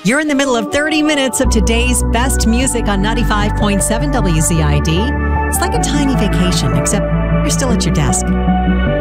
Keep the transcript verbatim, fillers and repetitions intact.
You're in the middle of thirty minutes of today's best music on ninety-five point seven W Z I D. It's like a tiny vacation, except you're still at your desk.